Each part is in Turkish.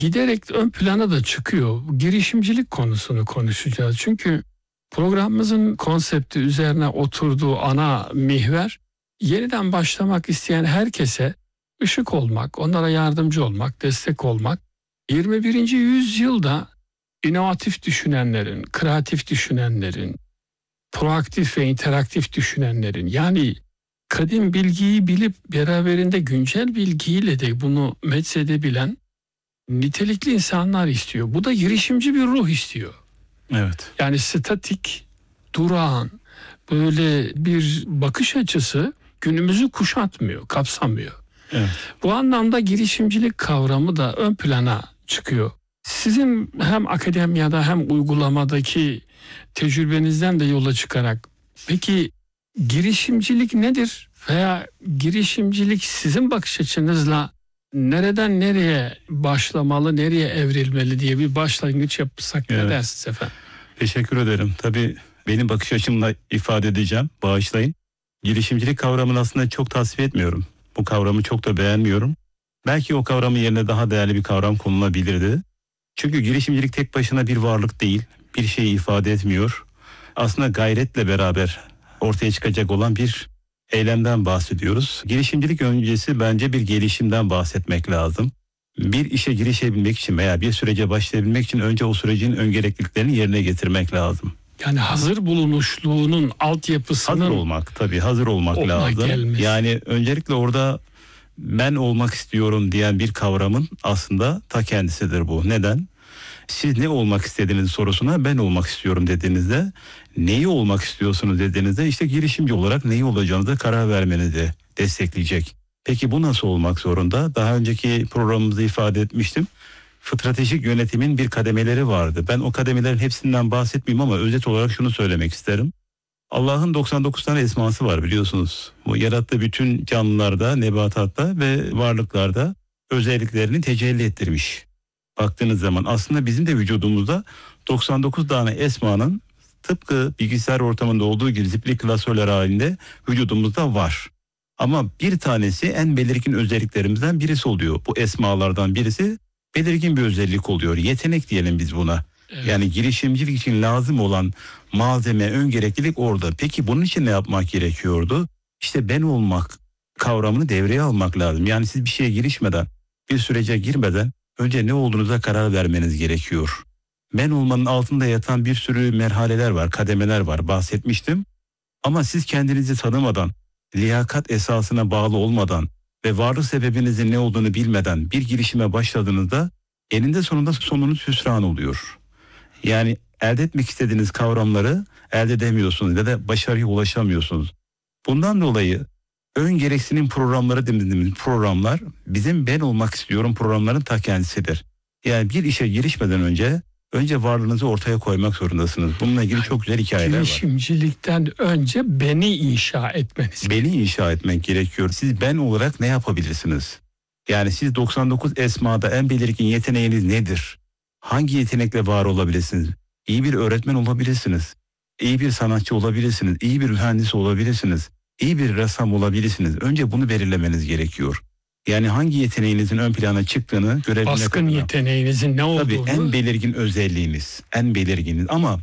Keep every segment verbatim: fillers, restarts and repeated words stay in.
giderek ön plana da çıkıyor. Girişimcilik konusunu konuşacağız. Çünkü programımızın konsepti üzerine oturduğu ana mihver, yeniden başlamak isteyen herkese ışık olmak, onlara yardımcı olmak, destek olmak. yirmi birinci yüzyılda inovatif düşünenlerin, kreatif düşünenlerin, proaktif ve interaktif düşünenlerin, yani kadim bilgiyi bilip beraberinde güncel bilgiyle de bunu metzedebilen nitelikli insanlar istiyor. Bu da girişimci bir ruh istiyor. Evet. Yani statik, durağan, böyle bir bakış açısı günümüzü kuşatmıyor, kapsamıyor. Evet. Bu anlamda girişimcilik kavramı da ön plana çıkıyor. Sizin hem akademiyada hem uygulamadaki tecrübenizden de yola çıkarak, peki girişimcilik nedir? Veya girişimcilik sizin bakış açınızla nereden nereye başlamalı, nereye evrilmeli diye bir başlangıç yapsak evet. ne dersiniz efendim? Teşekkür ederim. Tabii benim bakış açımla ifade edeceğim. Bağışlayın. Girişimcilik kavramını aslında çok tasvip etmiyorum. Bu kavramı çok da beğenmiyorum. Belki o kavramın yerine daha değerli bir kavram konulabilirdi. Çünkü girişimcilik tek başına bir varlık değil, bir şeyi ifade etmiyor. Aslında gayretle beraber ortaya çıkacak olan bir eylemden bahsediyoruz. Girişimcilik öncesi bence bir gelişimden bahsetmek lazım. Bir işe girişebilmek için veya bir sürece başlayabilmek için önce o sürecin ön gerekliliklerini yerine getirmek lazım. Yani hazır bulunuşluğunun altyapısının... Hazır olmak, tabii hazır olmak lazım. Gelmesi. Yani öncelikle orada ben olmak istiyorum diyen bir kavramın aslında ta kendisidir bu. Neden? Siz ne olmak istediğiniz sorusuna ben olmak istiyorum dediğinizde, neyi olmak istiyorsunuz dediğinizde işte girişimci olarak neyi olacağınıza karar vermenizi destekleyecek. Peki bu nasıl olmak zorunda? Daha önceki programımızda ifade etmiştim. Stratejik yönetimin bir kademeleri vardı. Ben o kademelerin hepsinden bahsetmeyeyim ama özet olarak şunu söylemek isterim. Allah'ın doksan dokuz tane esması var biliyorsunuz. Bu yarattığı bütün canlılarda, nebatatta ve varlıklarda özelliklerini tecelli ettirmiş. Baktığınız zaman aslında bizim de vücudumuzda doksan dokuz tane esmanın tıpkı bilgisayar ortamında olduğu gibi zipli klasörler halinde vücudumuzda var. Ama bir tanesi en belirgin özelliklerimizden birisi oluyor. Bu esmalardan birisi belirgin bir özellik oluyor. Yetenek diyelim biz buna. Evet. Yani girişimcilik için lazım olan malzeme, ön gereklilik orada. Peki bunun için ne yapmak gerekiyordu? İşte ben olmak kavramını devreye almak lazım. Yani siz bir şeye girişmeden, bir sürece girmeden önce ne olduğunuza karar vermeniz gerekiyor. Ben olmanın altında yatan bir sürü merhaleler var, kademeler var, bahsetmiştim. Ama siz kendinizi tanımadan, liyakat esasına bağlı olmadan ve varlık sebebinizin ne olduğunu bilmeden bir girişime başladığınızda eninde sonunda sonunuz hüsran oluyor. Yani elde etmek istediğiniz kavramları elde edemiyorsunuz ya da başarıya ulaşamıyorsunuz. Bundan dolayı ön gereksinim programları dediğimiz programlar bizim ben olmak istiyorum programların ta kendisidir. Yani bir işe girişmeden önce önce varlığınızı ortaya koymak zorundasınız. Bununla ilgili çok güzel hikayeler var. Girişimcilikten önce beni inşa etmeniz. Beni inşa etmek gerekiyor. Siz ben olarak ne yapabilirsiniz? Yani siz doksan dokuz esmada en belirgin yeteneğiniz nedir? Hangi yetenekle var olabilirsiniz? İyi bir öğretmen olabilirsiniz. İyi bir sanatçı olabilirsiniz. İyi bir mühendis olabilirsiniz. İyi bir ressam olabilirsiniz. Önce bunu belirlemeniz gerekiyor. Yani hangi yeteneğinizin ön plana çıktığını görebilmek Baskın adına. yeteneğinizin ne olduğunu. Tabii en belirgin özelliğiniz. En belirgin ama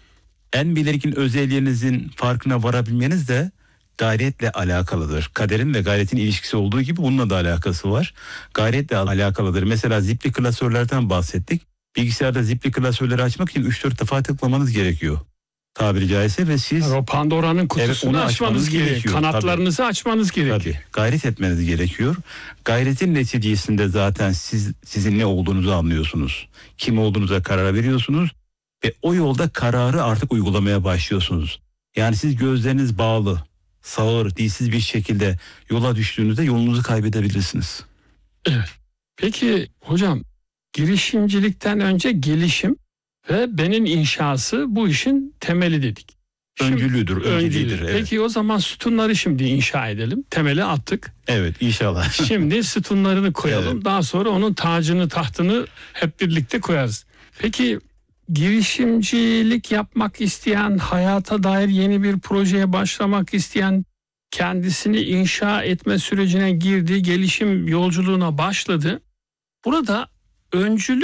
en belirgin özelliğinizin farkına varabilmeniz de gayretle alakalıdır. Kaderin ve gayretin ilişkisi olduğu gibi bununla da alakası var. Gayretle alakalıdır. Mesela zipli klasörlerden bahsettik. Bilgisayarda zipli klasörleri açmak için üç dört defa tıklamanız gerekiyor. Tabiri caizse ve siz... O Pandora'nın kutusunu evet, açmanız gerekiyor. Kanatlarınızı tabii. açmanız gerekiyor. Tabii. Gayret etmeniz gerekiyor. Gayretin neticesinde zaten siz sizin ne olduğunuzu anlıyorsunuz. Kim olduğunuza karar veriyorsunuz. Ve o yolda kararı artık uygulamaya başlıyorsunuz. Yani siz gözleriniz bağlı, sağır, dilsiz bir şekilde yola düştüğünüzde yolunuzu kaybedebilirsiniz. Evet. Peki hocam, girişimcilikten önce gelişim ve benim inşası bu işin temeli dedik. Şimdi, öncülüdür, önceliğidir. Evet. Peki o zaman sütunları şimdi inşa edelim. Temeli attık. Evet, inşallah. Şimdi sütunlarını koyalım. Evet. Daha sonra onun tacını, tahtını hep birlikte koyarız. Peki girişimcilik yapmak isteyen, hayata dair yeni bir projeye başlamak isteyen, kendisini inşa etme sürecine girdi, gelişim yolculuğuna başladı. Burada öncülük